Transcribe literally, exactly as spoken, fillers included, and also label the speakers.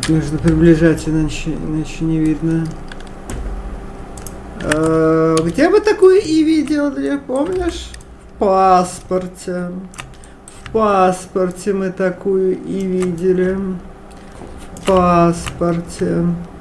Speaker 1: Нужно приближать, иначе, иначе не видно. А, где мы такую И видели, помнишь? В паспорте. В паспорте мы такую И видели. В паспорте.